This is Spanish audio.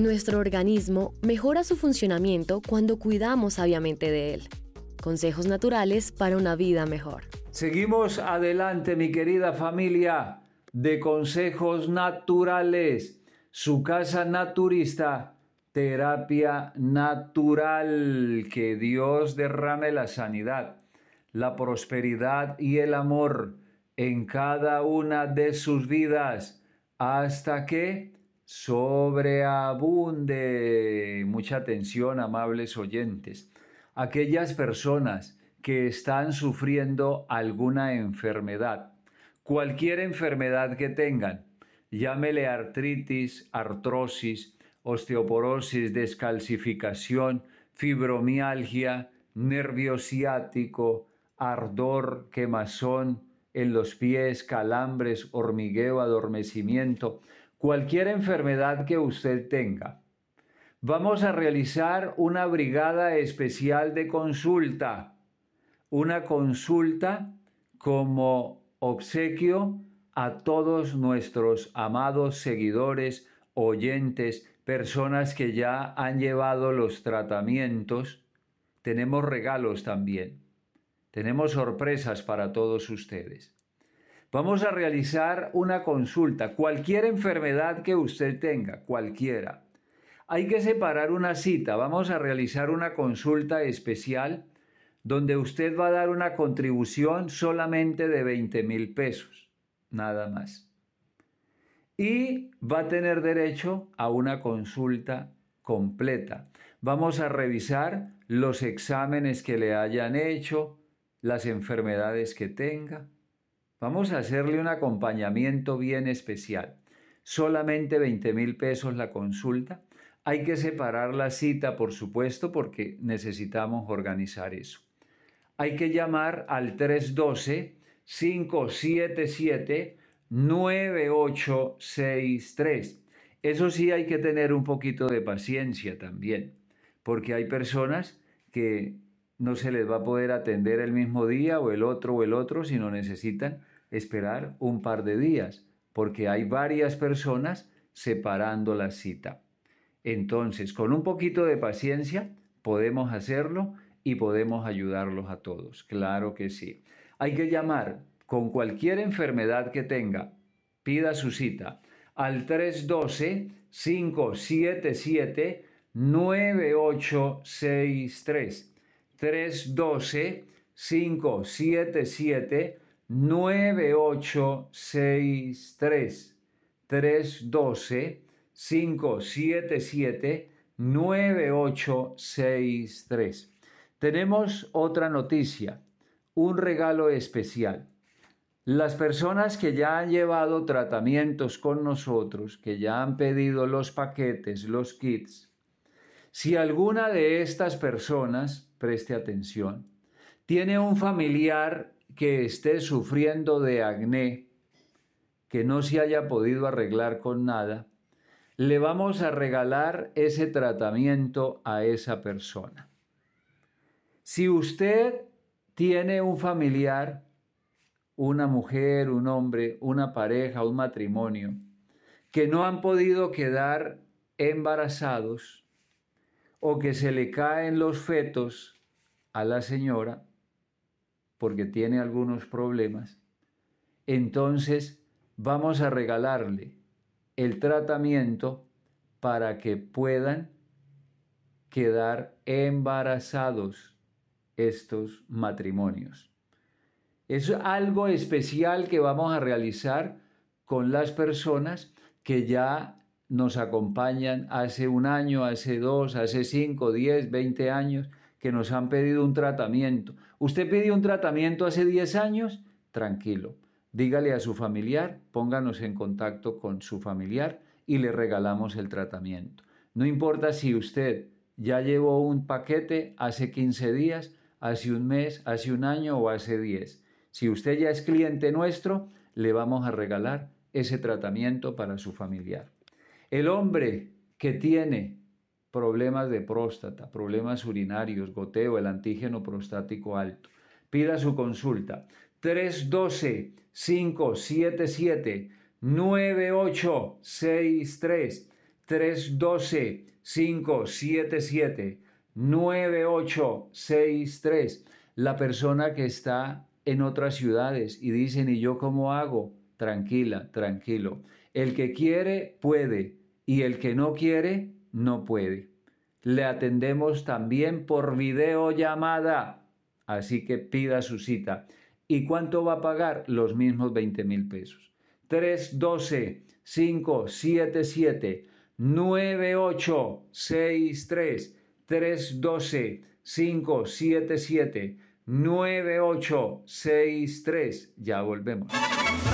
Nuestro organismo mejora su funcionamiento cuando cuidamos sabiamente de él. Consejos naturales para una vida mejor. Seguimos adelante, mi querida familia de Consejos Naturales. Su casa naturista, terapia natural. Que Dios derrame la sanidad, la prosperidad y el amor en cada una de sus vidas hasta que sobreabunde. Mucha atención, amables oyentes. Aquellas personas que están sufriendo alguna enfermedad, cualquier enfermedad que tengan, llámele artritis, artrosis, osteoporosis, descalcificación, fibromialgia, nervio ciático, ardor, quemazón en los pies, calambres, hormigueo, adormecimiento, cualquier enfermedad que usted tenga. Vamos a realizar una brigada especial de consulta, una consulta como obsequio a todos nuestros amados seguidores, oyentes, personas que ya han llevado los tratamientos. Tenemos regalos también, tenemos sorpresas para todos ustedes. Vamos a realizar una consulta, cualquier enfermedad que usted tenga, cualquiera. Hay que separar una cita, vamos a realizar una consulta especial donde usted va a dar una contribución solamente de 20,000 pesos, nada más. Y va a tener derecho a una consulta completa. Vamos a revisar los exámenes que le hayan hecho, las enfermedades que tenga. Vamos a hacerle un acompañamiento bien especial. Solamente 20,000 pesos la consulta. Hay que separar la cita, por supuesto, porque necesitamos organizar eso. Hay que llamar al 312-577-9863. Eso sí, hay que tener un poquito de paciencia también, porque hay personas que no se les va a poder atender el mismo día o el otro, sino necesitan esperar un par de días, porque hay varias personas separando la cita. Entonces, con un poquito de paciencia podemos hacerlo y podemos ayudarlos a todos. Claro que sí. Hay que llamar con cualquier enfermedad que tenga. Pida su cita al 312-577-9863. 312-577-9863. 312-577-9863. Tenemos otra noticia, un regalo especial. Las personas que ya han llevado tratamientos con nosotros, que ya han pedido los paquetes, los kits, si alguna de estas personas, preste atención, tiene un familiar que esté sufriendo de acné, que no se haya podido arreglar con nada, le vamos a regalar ese tratamiento a esa persona. Si usted tiene un familiar, una mujer, un hombre, una pareja, un matrimonio, que no han podido quedar embarazados o que se le caen los fetos a la señora porque tiene algunos problemas, entonces vamos a regalarle el tratamiento para que puedan quedar embarazados estos matrimonios. Es algo especial que vamos a realizar con las personas que ya nos acompañan hace un año, hace 2, hace 5, 10, 20 años, que nos han pedido un tratamiento. ¿Usted pidió un tratamiento hace 10 años? Tranquilo. Dígale a su familiar, pónganos en contacto con su familiar y le regalamos el tratamiento. No importa si usted ya llevó un paquete hace 15 días, hace un mes, hace un año o hace 10. Si usted ya es cliente nuestro, le vamos a regalar ese tratamiento para su familiar. El hombre que tiene problemas de próstata, problemas urinarios, goteo, el antígeno prostático alto, pida su consulta. 312-577-9863. 312-577-9863. La persona que está en otras ciudades y dicen, ¿y yo cómo hago? Tranquila, tranquilo. El que quiere, puede, y el que no quiere, no puede. Le atendemos también por videollamada, así que pida su cita. ¿Y cuánto va a pagar? Los mismos 20,000 pesos. 312-577-9863. 312-577-9863. Ya volvemos.